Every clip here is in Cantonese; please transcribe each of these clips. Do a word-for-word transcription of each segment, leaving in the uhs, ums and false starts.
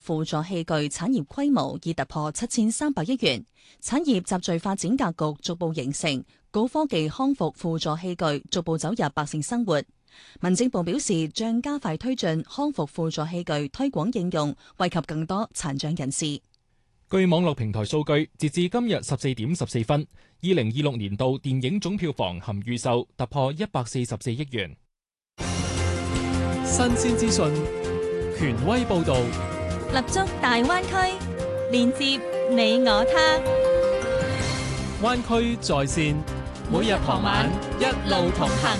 輔助器具產業規模已突破七千三百億元，產業集聚發展格局逐步形成，高科技康復輔助器具逐步走入百姓生活。民政部表示，將加快推進康復輔助器具推廣應用，惠及更多殘障人士。 據網絡平台數據，截至今日十四點十四分，二零二六年度電影總票房含預售突破一百四十四億元。 新鮮資訊，權威報導， 立足大灣區，連接你我他。 灣區在線，每日傍晚一路同行。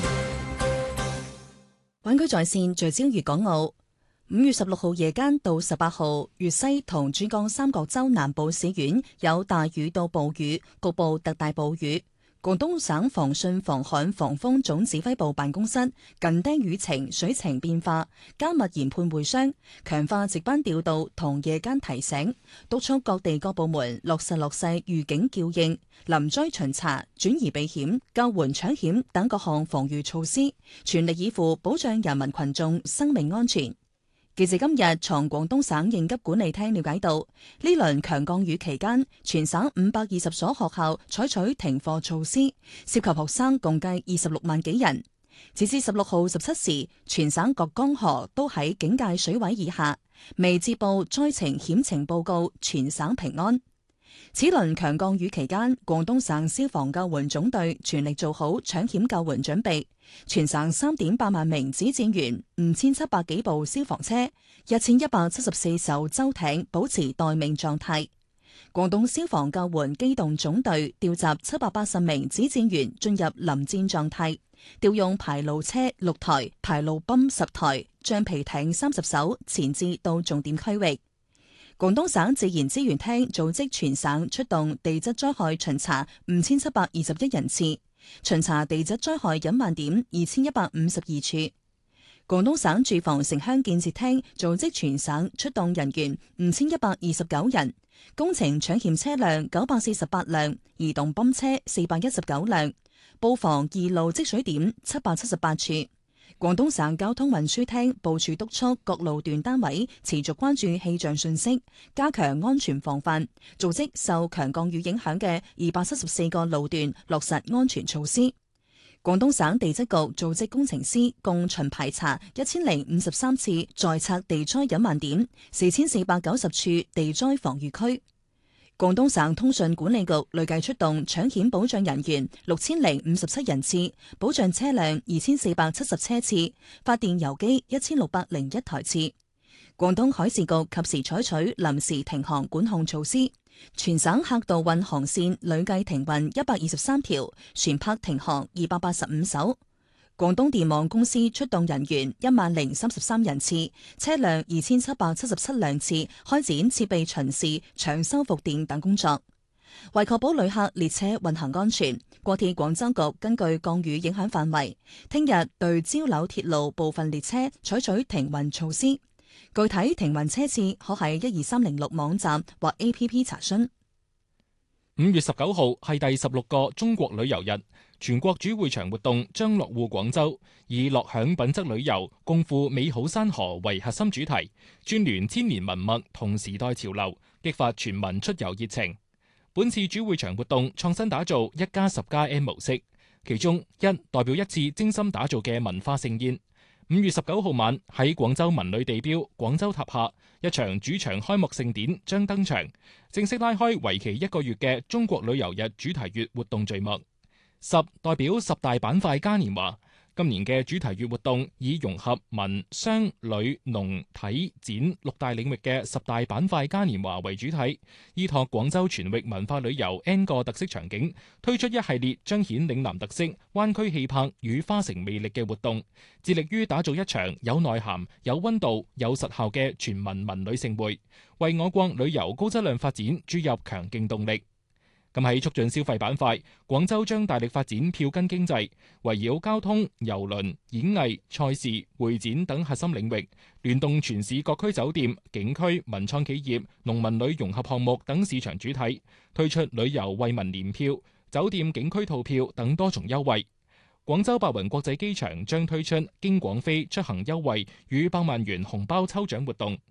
灣區在線聚焦粵港澳。五月十六號夜間到十八號，粵西同珠江三角洲南部市縣有大雨到暴雨，局部特大暴雨。廣東省防汛防旱防風總指揮部辦公室近盯雨情、水情變化，加密研判會商，強化值班調度同夜間提醒，督促各地各部門落實落細預警叫應、臨災巡查、轉移避險、救援搶險等各項防禦措施，全力以赴保障人民群眾生命安全。記者今日從廣東省應急管理廳了解到，呢輪強降雨期間，全省五百二十所學校採取停課措施，涉及學生共計二十六萬幾人。截至十六號十七時，全省各江河都喺警戒水位以下，未接報災情險情報告，全省平安。此輪強降雨期間，廣東省消防救援總隊全力做好搶險救援準備，全省三點八萬名指戰員、五千七百幾部消防車、一千一百七十四艘舟艇保持待命狀態。廣東消防救援機動總隊調集七百八十名指戰員進入臨戰狀態，調用排澇車六台、排澇泵十台、橡皮艇三十艘前置到重點區域。廣東省自然資源廳組織全省出動地質災害巡查五千七百二十一人次，巡查地質災害隱患點二千一百五十二處。廣東省住房城鄉建設廳組織全省出動人員五千一百二十九人，工程搶險車輛九百四十八輛，移動泵車四百一十九輛，布防二路積水點七百七十八處。廣東省交通運輸廳部署督促各路段單位持續關注氣象信息，加強安全防範，組織受強降雨影響嘅二百七十四個路段落實安全措施。廣東省地質局組織工程師共巡排查一千零五十三次在測地災隱患點，四千四百九十處地災防禦區。廣東省通訊管理局累計出動搶險保障人員六千零五十七人次，保障車輛二千四百七十車次，發電郵機一千六百零一台次。廣東海事局及時採取臨時停航管控措施，全省客渡運航線累計停運一百二十三條，船舶停航二百八十五艘。廣東電網公司出動人員一萬零三十三人次，車輛二千七百七十七輛次，開展設備巡視、搶修復電等工作。為確保旅客列車運行安全，國鐵廣州局根據降雨影響範圍，聽日對招柳鐵路部分列車採取停運措施。具體停運車次可喺一二三零六網站或 A P P 查詢。 五月十九號係第十六個中國旅遊日。全國主會場活動將落戶廣州，以樂享品質旅遊、共赴美好山河為核心主題，串聯千年文物同時代潮流，激發全民出遊熱情。本次主會場活動創新打造一加十加 N 模式，其中一代表一次精心打造嘅文化盛宴。五月十九號晚喺廣州文旅地標廣州塔下，一場主場開幕盛典將登場，正式拉開為期一個月嘅中國旅遊日主題月活動序幕。十代表十大板塊嘉年華，今年嘅主題月活動以融合文、商、旅、農、體、展六大領域嘅十大板塊嘉年華為主題，依託廣州全域文化旅遊 N 個特色場景，推出一系列彰顯嶺南特色、灣區氣魄與花城魅力嘅活動，致力於打造一場有內涵、有溫度、有實效嘅全民文旅盛會，為我國旅遊高質量發展注入強勁動力。咁喺促進消費板塊，廣州將大力發展票根經濟，圍繞交通、郵輪、演藝、賽事、會展等核心領域，聯動全市各區酒店、景區、文創企業、農民旅融合項目等市場主體，推出旅遊惠民年票、酒店景區套票等多重優惠。廣州白雲國際機場將推出經廣飛出行優惠與百萬元紅包抽獎活動。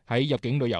喺入境旅遊